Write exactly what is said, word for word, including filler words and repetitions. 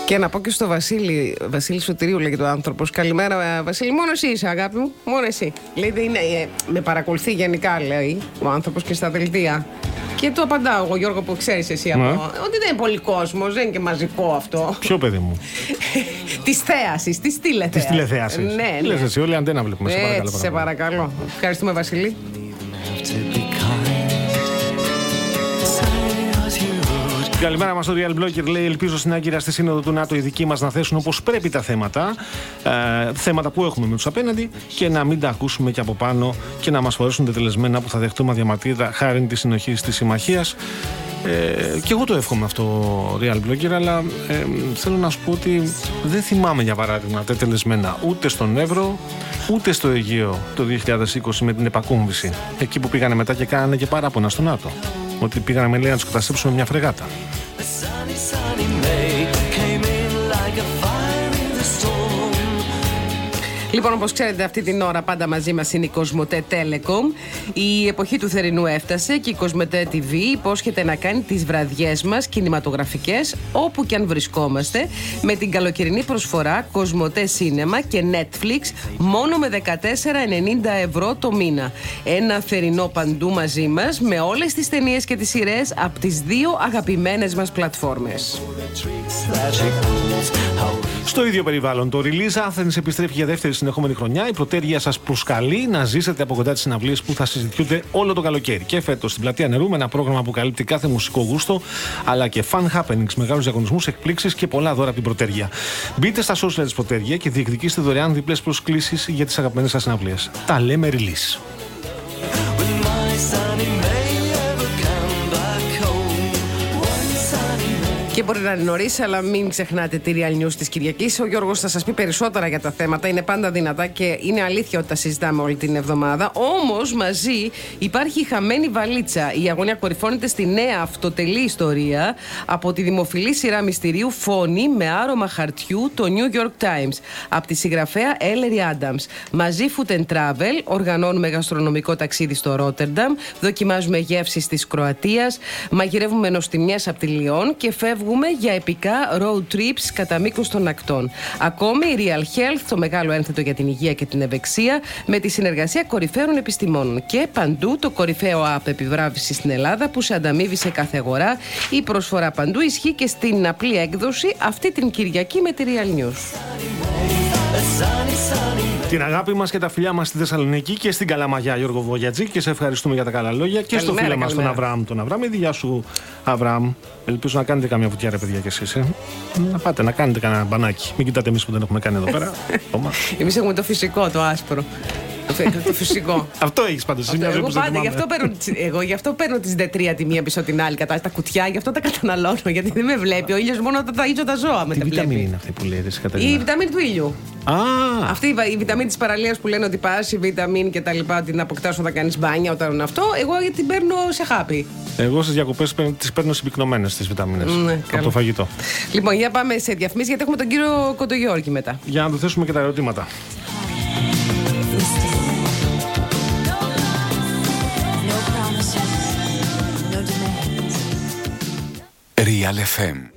Και να πω και στο Βασίλη, Βασίλη Σωτηρίου λέγεται ο άνθρωπος. Καλημέρα, Βασίλη. Μόνο εσύ είσαι, αγάπη μου. Μόνο εσύ. Λέει, είναι, ε, με παρακολουθεί γενικά, λέει ο άνθρωπος και στα δελτία. Και του απαντάω εγώ, Γιώργο, που ξέρεις εσύ από, ότι δεν είναι πολύ κόσμος, δεν είναι και μαζικό αυτό. Ποιο παιδί μου? Της θέασης, της τηλεθέασης. Της τηλεθέασης. Ναι, ναι. Λες εσύ, όλη αντένα βλέπουμε. Σε παρακαλώ. Έτσι, σε παρακαλώ. Ευχαριστούμε, Βασίλη. Καλημέρα μας, ο Real Blogger λέει: ελπίζω στην άγκυρα στη Σύνοδο του ΝΑΤΟ οι δικοί μας να θέσουν όπως πρέπει τα θέματα, ε, θέματα που έχουμε με τους απέναντι, και να μην τα ακούσουμε και από πάνω και να μας φορέσουν τετελεσμένα που θα δεχτούμε αδιαμαρτύρητα χάρη τη συνοχή της συμμαχίας. Ε, και εγώ το εύχομαι αυτό, Real Blogger, αλλά ε, θέλω να σου πω ότι δεν θυμάμαι για παράδειγμα τετελεσμένα ούτε στον Εύρο ούτε στο Αιγαίο το δύο χιλιάδες είκοσι με την επακόμβηση. Εκεί που πήγανε μετά και κάνανε και παράπονα στο ΝΑΤΟ. Ότι πήγαμε, με λέει, να τους καταστρέψουμε μια φρεγάτα. Λοιπόν, όπως ξέρετε, αυτή την ώρα πάντα μαζί μας είναι η Κοσμοτέ Telecom. Η εποχή του θερινού έφτασε και η Κοσμοτέ τι βι υπόσχεται να κάνει τις βραδιές μας κινηματογραφικές όπου και αν βρισκόμαστε, με την καλοκαιρινή προσφορά Κοσμοτέ Cinema και Netflix μόνο με δεκατέσσερα ενενήντα ευρώ το μήνα. Ένα θερινό παντού μαζί μας με όλες τις ταινίες και τις σειρές από τις δύο αγαπημένες μας πλατφόρμες. Στο ίδιο περιβάλλον, το Release Athens επιστρέφει για δεύτερη συνεχόμενη χρονιά. Η Πρωτέργεια σας προσκαλεί να ζήσετε από κοντά τις συναυλίες που θα συζητιούνται όλο το καλοκαίρι. Και φέτος στην Πλατεία Νερού, με ένα πρόγραμμα που καλύπτει κάθε μουσικό γούστο, αλλά και fun happenings, μεγάλους διαγωνισμούς, εκπλήξεις και πολλά δώρα από την Πρωτέργεια. Μπείτε στα social της Πρωτέργεια και διεκδικήστε δωρεάν διπλές προσκλήσεις για τις αγαπημένες σας συναυλίες. Τα λέμε Release. Και μπορεί να είναι νωρίς, αλλά μην ξεχνάτε τη Real News της Κυριακής. Ο Γιώργος θα σας πει περισσότερα για τα θέματα. Είναι πάντα δυνατά και είναι αλήθεια ότι τα συζητάμε όλη την εβδομάδα. Όμως μαζί υπάρχει η χαμένη βαλίτσα. Η αγωνία κορυφώνεται στη νέα αυτοτελή ιστορία από τη δημοφιλή σειρά μυστηρίου Φόνη με άρωμα χαρτιού, το New York Times, από τη συγγραφέα Ellery Adams. Μαζί Food and Travel οργανώνουμε γαστρονομικό ταξίδι στο Ρότερνταμ, δοκιμάζουμε γεύσεις της Κροατίας, μαγειρεύουμε νοστιμιές από τη Λιόν και φεύγουμε για επικά road trips κατά μήκος των ακτών. Ακόμη η Real Health, το μεγάλο ένθετο για την υγεία και την ευεξία, με τη συνεργασία κορυφαίων επιστημόνων. Και παντού το κορυφαίο app επιβράβευση στην Ελλάδα που σε ανταμείβει σε κάθε αγορά. Η προσφορά παντού ισχύει και στην απλή έκδοση αυτή την Κυριακή με τη Real News. Την αγάπη μας και τα φιλιά μας στη Θεσσαλονίκη και στην Καλαμαγιά, Γιώργο Βογιατζή, και σε ευχαριστούμε για τα καλά λόγια. Και καλημέρα, στο φίλο μας τον Αβραάμ. Τον Αβραάμ, η γεια σου, Αβραάμ. Ελπίζω να κάνετε καμιά βουτιά, ρε παιδιά, κι εσείς. Ε. Να πάτε να κάνετε κανένα μπανάκι. Μην κοιτάτε εμείς που δεν έχουμε κάνει εδώ πέρα. Εμείς έχουμε το φυσικό, το άσπρο. Το φυσικό. Αυτό έχεις πάντως. Εγώ πάντα γι' αυτό παίρνω, εγώ γι' αυτό παίρνω τις ντι τρία τη μία πίσω την άλλη κατά τα κουτιά, γι' αυτό τα καταναλώνω. Γιατί δεν με βλέπει. Ο ήλιος μόνο τα ταΐζω τα ζώα με τα βλέπει. Τι βιταμίνη είναι αυτή που λέει, Κατερίνα? Η βιταμίνη του ήλιου. Α! Αυτή η βιταμίνη της παραλίας που λένε ότι πας, η βιταμίνη και τα λοιπά, την αποκτάς όταν κάνεις μπάνια, όταν αυτό. Εγώ την παίρνω σε χάπι. Εγώ στις διακοπές τις παίρνω συμπυκνωμένες τις βιταμίνες. Ναι, από το φαγητό. Λοιπόν, για πάμε σε διαφημίσεις γιατί έχουμε τον κύριο Κοντογιώργη μετά. Για να του θέσουμε και τα ερωτήματα. Real εφ εμ